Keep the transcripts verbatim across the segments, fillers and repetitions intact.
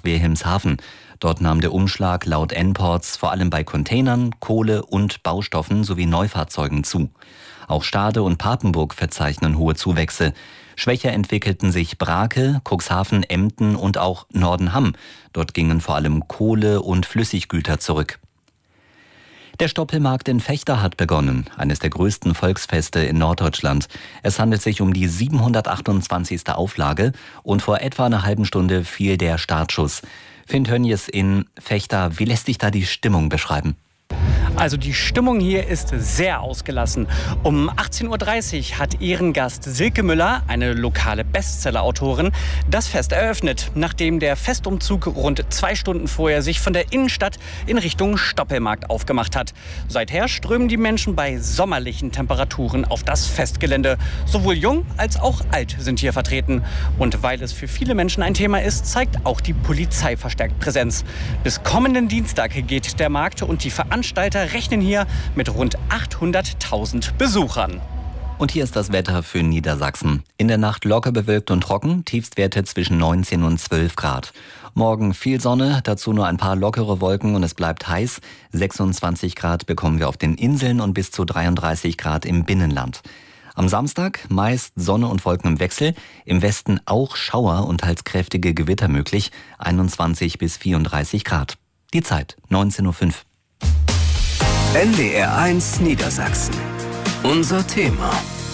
nach Wilhelmshaven. Dort nahm der Umschlag laut N-Ports vor allem bei Containern, Kohle und Baustoffen sowie Neufahrzeugen zu. Auch Stade und Papenburg verzeichnen hohe Zuwächse. Schwächer entwickelten sich Brake, Cuxhaven, Emden und auch Nordenham. Dort gingen vor allem Kohle und Flüssiggüter zurück. Der Stoppelmarkt in Vechta hat begonnen, eines der größten Volksfeste in Norddeutschland. Es handelt sich um die siebenhundertachtundzwanzigste Auflage und vor etwa einer halben Stunde fiel der Startschuss. Finn Tönjes in Vechta, wie lässt sich da die Stimmung beschreiben? Also die Stimmung hier ist sehr ausgelassen. Um achtzehn Uhr dreißig hat Ehrengast Silke Müller, eine lokale Bestseller-Autorin, das Fest eröffnet, nachdem der Festumzug rund zwei Stunden vorher sich von der Innenstadt in Richtung Stoppelmarkt aufgemacht hat. Seither strömen die Menschen bei sommerlichen Temperaturen auf das Festgelände. Sowohl jung als auch alt sind hier vertreten. Und weil es für viele Menschen ein Thema ist, zeigt auch die Polizei verstärkt Präsenz. Bis kommenden Dienstag geht der Markt und die Veranstalter rechnen hier mit rund achthunderttausend Besuchern. Und hier ist das Wetter für Niedersachsen. In der Nacht locker bewölkt und trocken, Tiefstwerte zwischen neunzehn und zwölf Grad. Morgen viel Sonne, dazu nur ein paar lockere Wolken und es bleibt heiß. sechsundzwanzig Grad bekommen wir auf den Inseln und bis zu dreiunddreißig Grad im Binnenland. Am Samstag meist Sonne und Wolken im Wechsel, im Westen auch Schauer und teils kräftige Gewitter möglich, einundzwanzig bis vierunddreißig Grad. Die Zeit neunzehn Uhr fünf. N D R eins Niedersachsen. Unser Thema.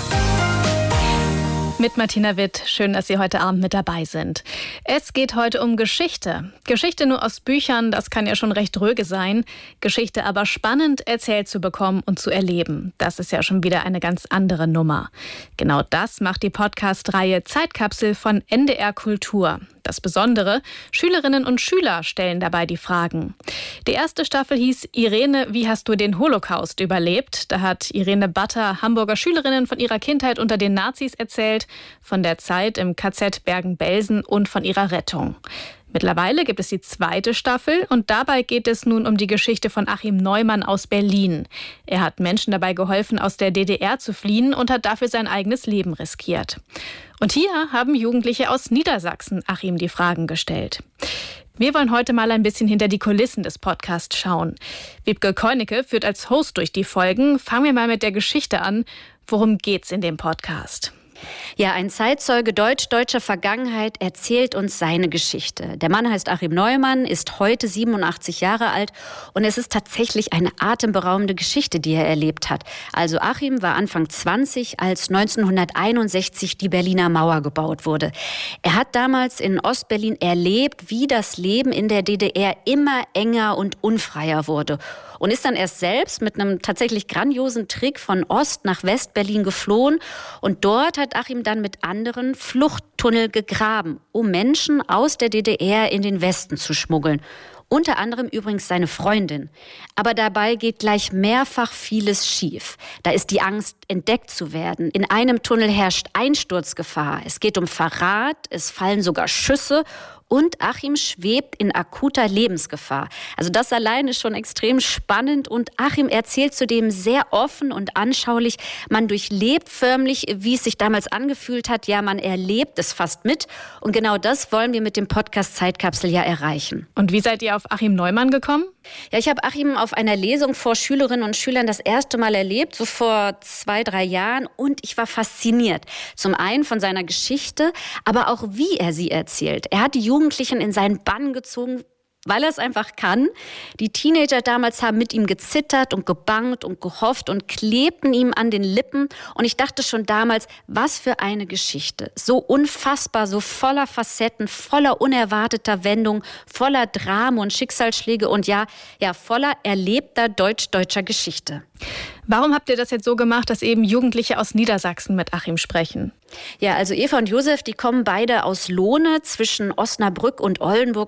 Mit Martina Witt. Schön, dass Sie heute Abend mit dabei sind. Es geht heute um Geschichte. Geschichte nur aus Büchern, das kann ja schon recht dröge sein. Geschichte aber spannend erzählt zu bekommen und zu erleben. Das ist ja schon wieder eine ganz andere Nummer. Genau das macht die Podcast-Reihe Zeitkapsel von N D R Kultur. Das Besondere, Schülerinnen und Schüler stellen dabei die Fragen. Die erste Staffel hieß Irene, wie hast du den Holocaust überlebt? Da hat Irene Batter Hamburger Schülerinnen von ihrer Kindheit unter den Nazis erzählt, von der Zeit im K Z Bergen-Belsen und von ihrer Rettung. Mittlerweile gibt es die zweite Staffel und dabei geht es nun um die Geschichte von Achim Neumann aus Berlin. Er hat Menschen dabei geholfen, aus der D D R zu fliehen und hat dafür sein eigenes Leben riskiert. Und hier haben Jugendliche aus Niedersachsen Achim die Fragen gestellt. Wir wollen heute mal ein bisschen hinter die Kulissen des Podcasts schauen. Wiebke Koinecke führt als Host durch die Folgen. Fangen wir mal mit der Geschichte an. Worum geht's in dem Podcast? Ja, ein Zeitzeuge deutsch-deutscher Vergangenheit erzählt uns seine Geschichte. Der Mann heißt Achim Neumann, ist heute siebenundachtzig Jahre alt und es ist tatsächlich eine atemberaubende Geschichte, die er erlebt hat. Also Achim war Anfang zwanzig, als neunzehnhunderteinundsechzig die Berliner Mauer gebaut wurde. Er hat damals in Ostberlin erlebt, wie das Leben in der D D R immer enger und unfreier wurde. Und ist dann erst selbst mit einem tatsächlich grandiosen Trick von Ost nach Westberlin geflohen. Und dort hat Achim dann mit anderen Fluchttunnel gegraben, um Menschen aus der D D R in den Westen zu schmuggeln. Unter anderem übrigens seine Freundin. Aber dabei geht gleich mehrfach vieles schief. Da ist die Angst, entdeckt zu werden. In einem Tunnel herrscht Einsturzgefahr. Es geht um Verrat, es fallen sogar Schüsse. Und Achim schwebt in akuter Lebensgefahr. Also das allein ist schon extrem spannend. Und Achim erzählt zudem sehr offen und anschaulich. Man durchlebt förmlich, wie es sich damals angefühlt hat. Ja, man erlebt es fast mit. Und genau das wollen wir mit dem Podcast Zeitkapsel ja erreichen. Und wie seid ihr auf Achim Neumann gekommen? Ja, ich habe Achim auf einer Lesung vor Schülerinnen und Schülern das erste Mal erlebt, so vor zwei, drei Jahren. Und ich war fasziniert. Zum einen von seiner Geschichte, aber auch wie er sie erzählt. Er hat die Jugendlichen in seinen Bann gezogen, weil er es einfach kann. Die Teenager damals haben mit ihm gezittert und gebangt und gehofft und klebten ihm an den Lippen. Und ich dachte schon damals, was für eine Geschichte. So unfassbar, so voller Facetten, voller unerwarteter Wendungen, voller Drama und Schicksalsschläge und ja, ja, voller erlebter deutsch-deutscher Geschichte. Warum habt ihr das jetzt so gemacht, dass eben Jugendliche aus Niedersachsen mit Achim sprechen? Ja, also Eva und Josef, die kommen beide aus Lohne zwischen Osnabrück und Oldenburg, also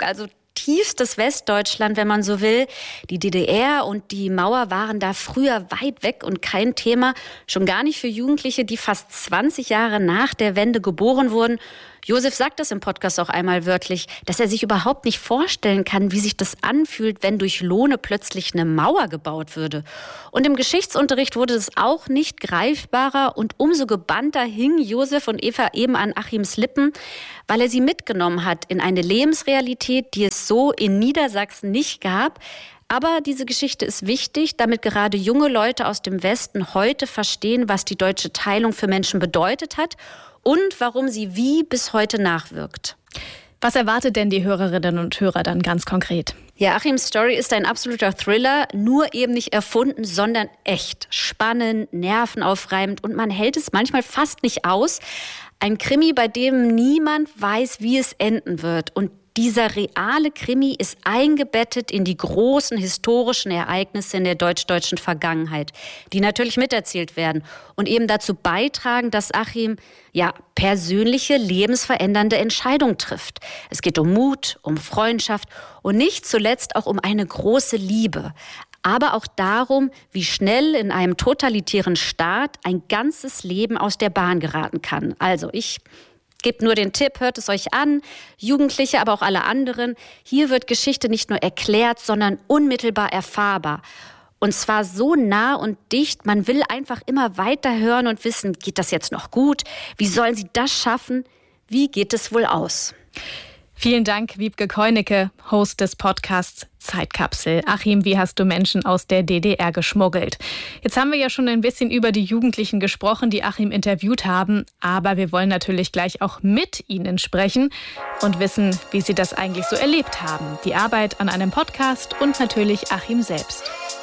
tiefstes Westdeutschland, wenn man so will. Die D D R und die Mauer waren da früher weit weg und kein Thema. Schon gar nicht für Jugendliche, die fast zwanzig Jahre nach der Wende geboren wurden. Josef sagt das im Podcast auch einmal wörtlich, dass er sich überhaupt nicht vorstellen kann, wie sich das anfühlt, wenn durch Lohne plötzlich eine Mauer gebaut würde. Und im Geschichtsunterricht wurde es auch nicht greifbarer und umso gebannter hingen Josef und Eva eben an Achims Lippen, weil er sie mitgenommen hat in eine Lebensrealität, die es so in Niedersachsen nicht gab. Aber diese Geschichte ist wichtig, damit gerade junge Leute aus dem Westen heute verstehen, was die deutsche Teilung für Menschen bedeutet hat und warum sie wie bis heute nachwirkt. Was erwartet denn die Hörerinnen und Hörer dann ganz konkret? Ja, Achims Story ist ein absoluter Thriller, nur eben nicht erfunden, sondern echt. Spannend, nervenaufreibend und man hält es manchmal fast nicht aus. Ein Krimi, bei dem niemand weiß, wie es enden wird. Und dieser reale Krimi ist eingebettet in die großen historischen Ereignisse in der deutsch-deutschen Vergangenheit, die natürlich miterzählt werden und eben dazu beitragen, dass Achim ja persönliche, lebensverändernde Entscheidungen trifft. Es geht um Mut, um Freundschaft und nicht zuletzt auch um eine große Liebe. Aber auch darum, wie schnell in einem totalitären Staat ein ganzes Leben aus der Bahn geraten kann. Also ich Gebt nur den Tipp, hört es euch an, Jugendliche, aber auch alle anderen. Hier wird Geschichte nicht nur erklärt, sondern unmittelbar erfahrbar. Und zwar so nah und dicht, man will einfach immer weiter hören und wissen, geht das jetzt noch gut? Wie sollen sie das schaffen? Wie geht es wohl aus? Vielen Dank, Wiebke Keunecke, Host des Podcasts Zeitkapsel. Achim, wie hast du Menschen aus der D D R geschmuggelt? Jetzt haben wir ja schon ein bisschen über die Jugendlichen gesprochen, die Achim interviewt haben. Aber wir wollen natürlich gleich auch mit ihnen sprechen und wissen, wie sie das eigentlich so erlebt haben. Die Arbeit an einem Podcast und natürlich Achim selbst.